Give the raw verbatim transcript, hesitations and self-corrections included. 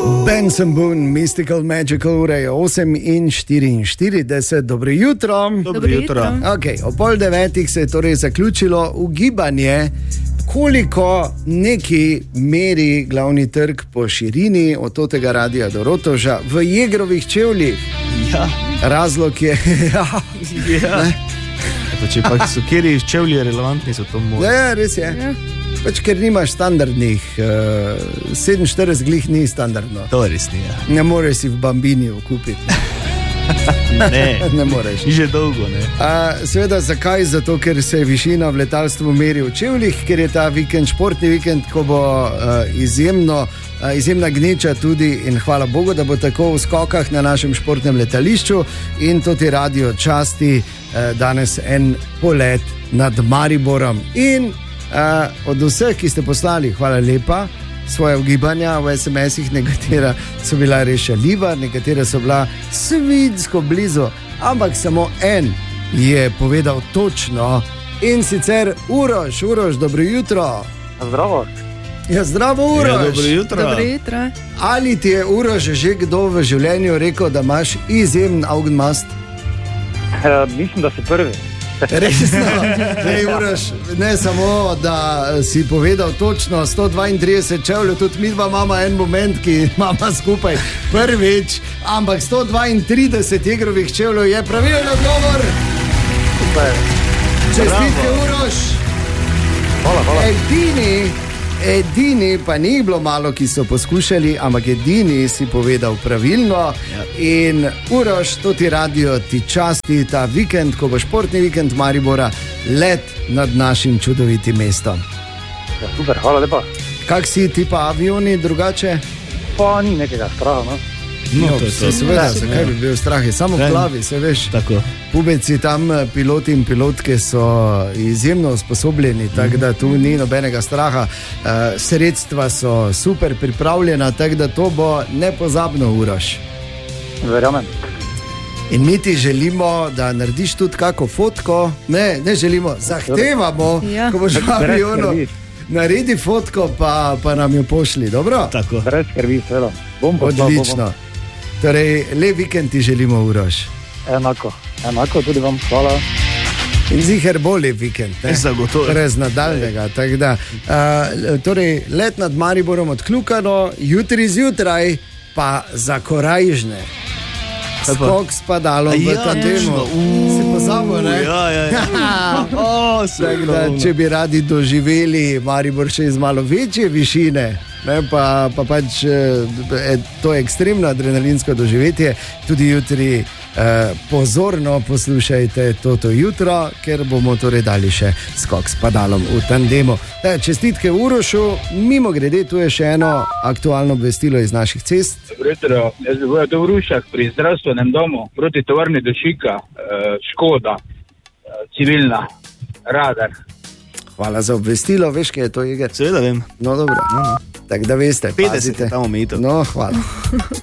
Benson Boone, Mystical Magical, ura je osem in štiriinštirideset, dobro jutro. Dobro jutro. Okay, o pol devetih se je torej zaključilo ugibanje, koliko neki meri glavni trg po širini od totega radia do Rotovža v jegrovih čevljih. Ja. Razlog je... ja. Pa če pa so kjeri čevlji relevantni, so to možno. Ja, res je. Ja. Pač, ker nimaš standardnih, uh, sedeminštirideset glih ni standardno. To res ni, ja. Ne moreš si v Bambiniju kupiti. Ne, ne moreš. Ni že dolgo, ne. Uh, seveda, zakaj? Zato, ker se višina v letalstvu meri v čevljih, ker je ta vikend športni vikend, ko bo uh, izjemno, uh, izjemna gneča tudi in hvala Bogu, da bo tako v skokah na našem športnem letališču in to ti radio časti uh, danes en polet nad Mariborom. In Uh, od vseh, ki ste poslali, hvala lepa, svoje ugibanja v es em esih, nekatera so bila res šaljiva, nekatera so bila svidsko blizu, ampak samo en je povedal točno in sicer Uroš. Uroš, dobro jutro. Zdravo. Ja, zdravo Uroš. Ja, dobro jutro. Dobro jutro. Ali ti je Uroš že kdo v življenju rekel, da imaš izjemen Augenmast? Uh, mislim, da si prvi. Resno, ne, Uroš, ne samo, da si povedal točno sto dvaintrideset čevljev, tudi mi dva imamo en moment, ki imamo skupaj prvič, ampak sto dvaintrideset jegrovih čevljev je pravilen odgovor. Čestitke, Uroš. Hvala, hvala. Edini, edini, pa ni bilo malo, ki so poskušali, ampak edini si povedal pravilno. Ja. In Uroš, to ti radio ti časti ta vikend, ko bo športni vikend Maribora, let nad našim čudovitim mestom. Ja, super, hvala lepa. Kak si ti pa avioni drugače? Pa ni nekega straha, no. No, no to je to. Seveda, zakaj bi bil strah? Je samo v glavi, se veš. Tako. Pubeci tam, piloti in pilotke so izjemno usposobljeni, tako da tu ni nobenega straha. Uh, sredstva so super pripravljena, tako da to bo nepozabno, Uroš. Verjamem. In mi ti želimo, da narediš tudi kako fotko. Ne, ne želimo, zahtevamo, ja. Ko boš v avionu. Naredi fotko, pa, pa nam jo pošli, dobro? Tako. Brez skrbi, seveda. Bom poslal. Odlično. Torej, lep vikend ti želimo, Uroš. Enako, enako tudi vam, hvala. In ziher bo lep vikend, ne? Zagotovo. Brez nadaljnega, tako da. Uh, torej, let nad Mariborom odkljukano, jutri zjutraj pa za korajžne. Skok s padalom v ja, tandemu. Se pozabo, ne? Ja, ja, ja. O, tako da, če bi radi doživeli Maribor še iz malo večje višine, ne, pa, pa pač eh, to je ekstremno adrenalinsko doživetje, tudi jutri eh, pozorno poslušajte toto jutro, ker bomo torej dali še skok s padalom v tandemu. Da, čestitke Urošu, mimo grede, tu je še eno aktualno obvestilo iz naših cest. Dobro jutro, jaz bi bil v Rušah pri zdravstvenem domu proti tovarni Dušika, eh, Škoda, eh, civilna, radar. Hvala za obvestilo, veš, kaj je to, Iger? Seveda vem. No, dobro. No, no. Tako da veste, petdeset pazite. Je tam omejitev. No, hvala.